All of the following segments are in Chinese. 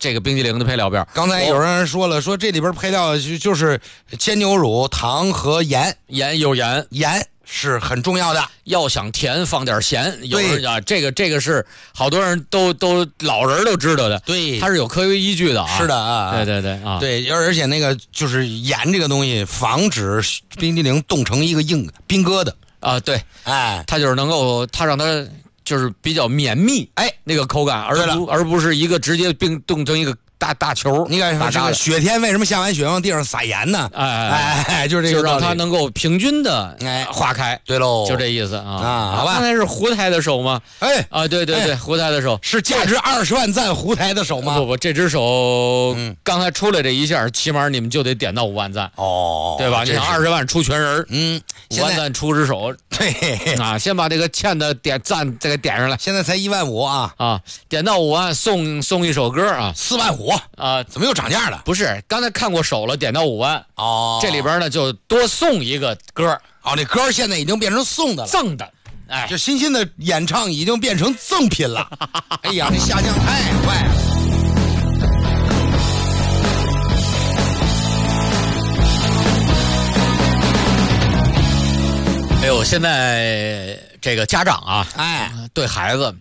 这个冰激凌的配料表。 刚才有人说了，说这里边配料就是鲜牛乳、糖和盐，盐是很重要的。 要想甜放点咸，有人啊，这个是好多人都老人都知道的， 对， 它是有科学依据的啊。 是的啊， 对啊， 对，而且那个就是盐这个东西，防止冰激凌冻成一个硬冰疙瘩啊。对， 哎， 它就是能够，它让它就是比较绵密，哎，那个口感，而不是一个直接冻成一个大球。 你看这个雪天为什么下完雪往地上撒盐呢？哎，就是这个， 就让它能够平均的化开。 对喽， 就这意思啊。 好吧， 刚才是胡台的手吗？ 哎啊，对，胡台的手是价值20万赞胡台的手吗？ 不，这只手刚才出来这一下，起码你们就得点到5万赞哦， 对吧？你想20万出全人，5万赞出只手， 对啊，先把这个欠的点赞再给点上来。 现在才15000啊， 点到5万送一首歌啊 ，45000 啊， 怎么又涨价了？ 不是，刚才看过手了，点到5万哦， 这里边呢就多送一个歌哦，这歌现在已经变成送的了， 赠的，哎， 就欣欣的演唱已经变成赠品了。哎呀，这下降太快了。 哎呦，现在这个家长啊， 哎， 对孩子，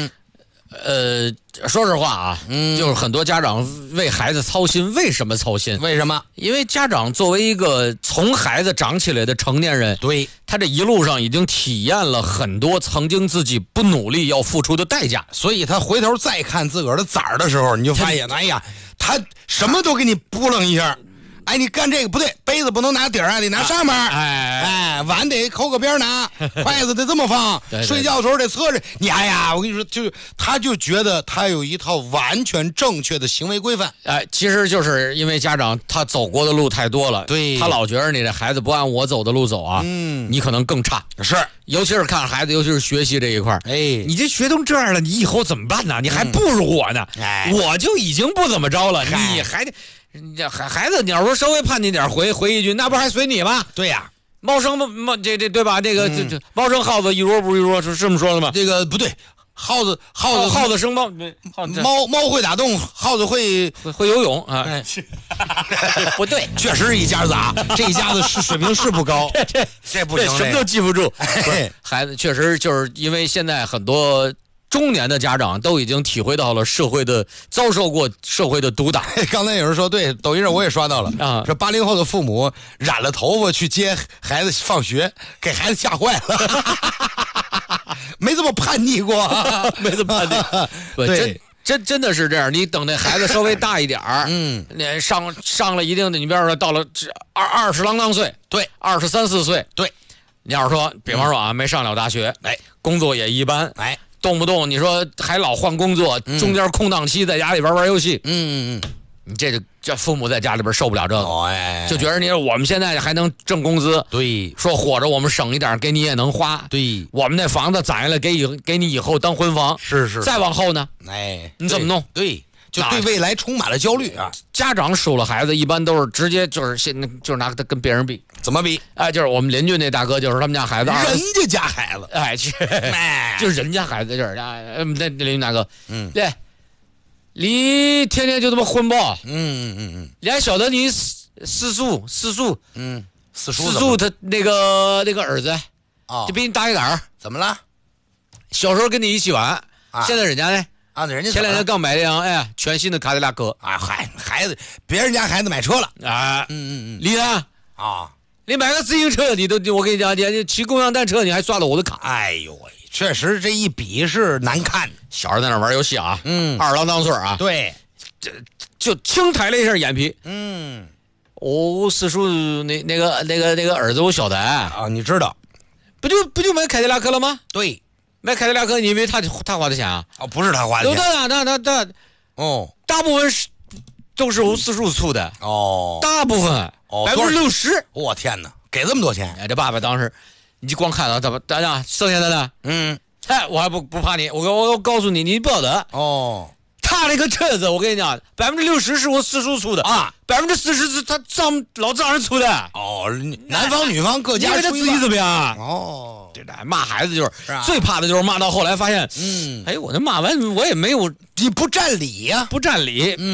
说实话啊，就是很多家长为孩子操心，为什么操心？ 为什么？ 因为家长作为一个从孩子长起来的成年人， 对， 他这一路上已经体验了很多曾经自己不努力要付出的代价， 所以他回头再看自个儿的崽儿的时候，你就发现，哎呀，他什么都给你扑棱一下。哎，你干这个不对，杯子不能拿底儿啊，得拿上面。哎，碗得抠个边拿，筷子得这么放，睡觉的时候得侧着。你哎呀，我跟你说，他就觉得他有一套完全正确的行为规范。 哎，其实就是因为家长他走过的路太多了， 对， 他老觉得你这孩子不按我走的路走啊，你可能更差。 是， 尤其是看孩子，尤其是学习这一块， 哎， 你这学成这样了，你以后怎么办呢？你还不如我呢，我就已经不怎么着了，你还得。这孩子，你要说稍微叛逆点，回一句，那不还随你吗？ 对呀， 猫生这对吧？这个猫生耗子一窝不一窝，是这么说的吗？ 这个不对，耗子生猫， 猫会打洞，耗子会游泳啊。不对， 确实是一家子啊，这一家子水平是不高，这不行， 什么都记不住。孩子确实就是因为现在很多。中年的家长都已经体会到了遭受过社会的毒打。 刚才有人说，对，抖音上我也刷到了啊， 说80后的父母染了头发去接孩子放学，给孩子吓坏了，没这么叛逆过， 没这么叛逆。对，真的是这样。你等那孩子稍微大一点儿，你上了一定的，你比方说到了20郎当岁， 对 ，23、24岁， 对， 你要是说，比方说啊，没上了大学，哎，工作也一般， 哎。 动不动你说还老换工作，中间空档期在家里边玩游戏，你这父母在家里边受不了这个，就觉得你我们现在还能挣工资， 对， 说活着我们省一点给你也能花， 对，我们那房子攒下来给你以后当婚房， 是， 再往后呢， 哎， 你怎么弄？ 对。就对未来充满了焦虑啊！ 家长收了孩子，一般都是直接就是拿他跟别人比， 怎么比？ 哎，就是我们邻居那大哥，就是他们家孩子， 人家家孩子， 哎，就是人家孩子，就是那邻居大哥，对，你天天就这么混吧，你还晓得你四叔，四叔他那个儿子就比你大一点儿， 怎么了？ 小时候跟你一起玩，现在人家呢？ 啊，人家前2天刚买了辆全新的卡迪拉克啊，孩子，别人家孩子买车了啊，你呢？ 啊， 你买个自行车，我跟你讲，你骑共享单车，你还刷了我的卡。 哎呦喂，确实这一比是难看。 小孩在那玩游戏啊，2郎当岁啊， 对， 就轻抬了一下眼皮，四叔那个儿子我晓得啊，你知道， 不就买凯迪拉克了吗？ 对。 买凯迪拉克，你以为他花的钱啊？ 哦，不是他花的钱。 他大部分都是我四叔出的哦， 大部分60%。 我天哪，给这么多钱！ 哎，这爸爸当时，你就光看到怎么大家剩下的呢？哎，我还不怕你，我告诉你，你不晓得哦。 他那个车子，我跟你讲，60%是我四叔出的啊，40%是他老丈人出的。 哦，男方女方各家出一半。 你以为他自己怎么样？ 哦， 对的，骂孩子就是最怕的就是骂到后来发现，哎，我那骂完我也没有， 你不占理呀， 不占理。